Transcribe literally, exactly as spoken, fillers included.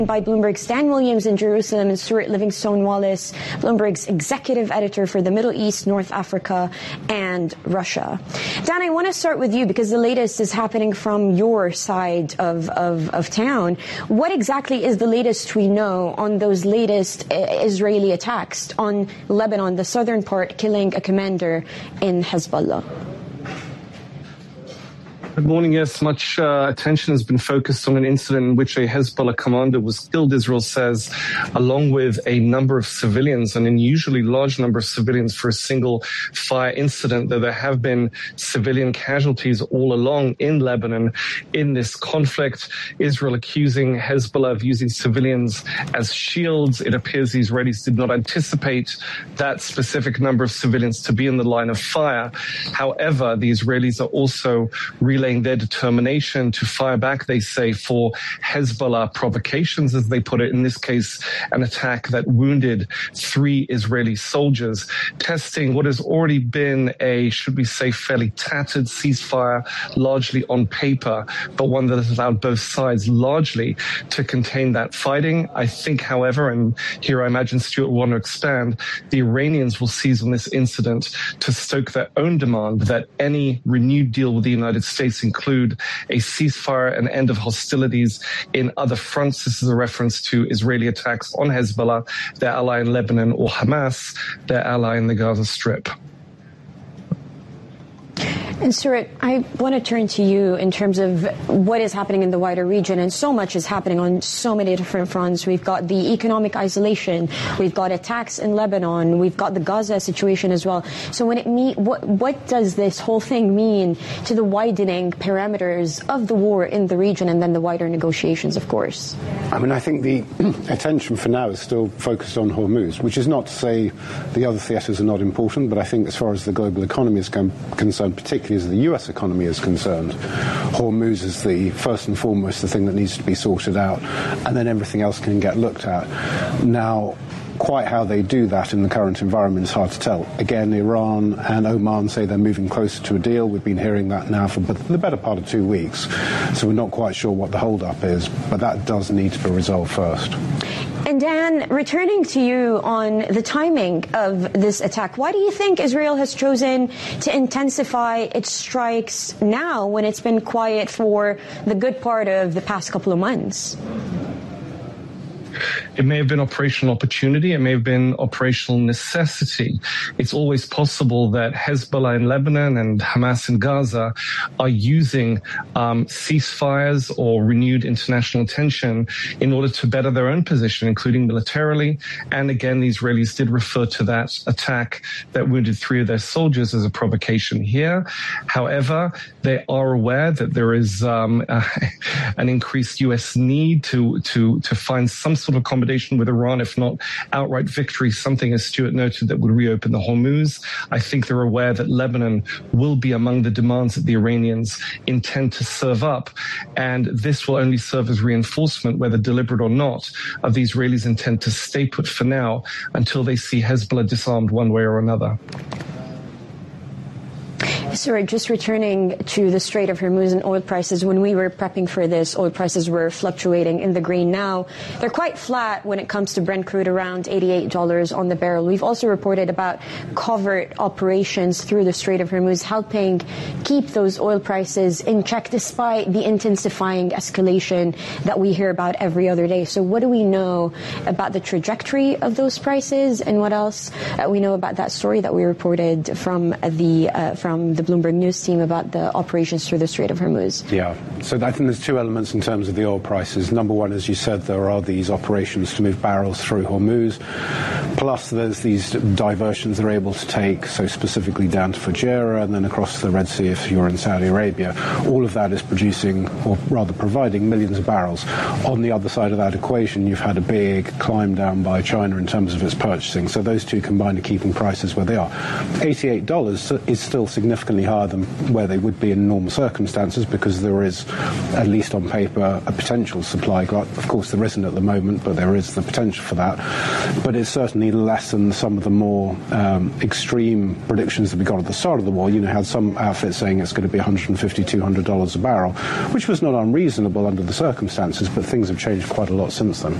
By Bloomberg's Dan Williams in Jerusalem and Stuart Livingstone Wallace, Bloomberg's executive editor for the Middle East, North Africa, and Russia. Dan, I want to start with you because the latest is happening from your side of, of, of town. What exactly is the latest we know on those latest Israeli attacks on Lebanon, the southern part, killing a commander in Hezbollah? Good morning. Yes, much uh, attention has been focused on an incident in which a Hezbollah commander was killed, Israel says, along with a number of civilians, an unusually large number of civilians for a single fire incident, though there have been civilian casualties all along in Lebanon in this conflict. Israel accusing Hezbollah of using civilians as shields. It appears the Israelis did not anticipate that specific number of civilians to be in the line of fire. However, the Israelis are also relaying their determination to fire back, they say, for Hezbollah provocations, as they put it, in this case, an attack that wounded three Israeli soldiers, testing what has already been a, should we say, fairly tattered ceasefire, largely on paper, but one that has allowed both sides largely to contain that fighting. I think, however, and here I imagine Stuart will want to expand, the Iranians will seize on this incident to stoke their own demand that any renewed deal with the United States include a ceasefire and end of hostilities in other fronts. This is a reference to Israeli attacks on Hezbollah, their ally in Lebanon, or Hamas, their ally in the Gaza Strip. And Stuart, I want to turn to you in terms of what is happening in the wider region, and so much is happening on so many different fronts. We've got the economic isolation, we've got attacks in Lebanon, we've got the Gaza situation as well. So when it mean, what, what does this whole thing mean to the widening parameters of the war in the region and then the wider negotiations, of course? I mean, I think the attention for now is still focused on Hormuz, which is not to say the other theatres are not important, but I think as far as the global economy is con- concerned, particularly as the U S economy is concerned, Hormuz is the first and foremost the thing that needs to be sorted out, and then everything else can get looked at. Now, quite how they do that in the current environment is hard to tell. Again, Iran and Oman say they're moving closer to a deal. We've been hearing that now for the better part of two weeks, so we're not quite sure what the hold-up is, but that does need to be resolved first. And Dan, returning to you on the timing of this attack, why do you think Israel has chosen to intensify its strikes now when it's been quiet for the good part of the past couple of months? It may have been operational opportunity. It may have been operational necessity. It's always possible that Hezbollah in Lebanon and Hamas in Gaza are using um, ceasefires or renewed international tension in order to better their own position, including militarily. And again, the Israelis did refer to that attack that wounded three of their soldiers as a provocation here. However, they are aware that there is um, uh, an increased U S need to, to, to find some sort of accommodation with Iran, if not outright victory, something, as Stuart noted, that would reopen the Hormuz. I think they're aware that Lebanon will be among the demands that the Iranians intend to serve up. And this will only serve as reinforcement, whether deliberate or not, of the Israelis' intent to stay put for now until they see Hezbollah disarmed one way or another. Sorry, just returning to the Strait of Hormuz and oil prices. When we were prepping for this, oil prices were fluctuating in the green. Now, they're quite flat when it comes to Brent crude, around eighty-eight dollars on the barrel. We've also reported about covert operations through the Strait of Hormuz helping keep those oil prices in check despite the intensifying escalation that we hear about every other day. So what do we know about the trajectory of those prices, and what else uh, we know about that story that we reported from the uh, from the Bloomberg News team about the operations through the Strait of Hormuz? Yeah, so I think there's two elements in terms of the oil prices. Number one, as you said, there are these operations to move barrels through Hormuz. Plus, there's these diversions they're able to take, so specifically down to Fujairah and then across the Red Sea if you're in Saudi Arabia. All of that is producing, or rather providing, millions of barrels. On the other side of that equation, you've had a big climb down by China in terms of its purchasing. So those two combined are keeping prices where they are. eighty-eight dollars is still significant significantly higher than where they would be in normal circumstances, because there is, at least on paper, a potential supply glut. Of course, there isn't at the moment, but there is the potential for that. But it's certainly less than some of the more um, extreme predictions that we got at the start of the war. You know, had some outfits saying it's going to be one hundred fifty dollars, two hundred dollars a barrel, which was not unreasonable under the circumstances, but things have changed quite a lot since then.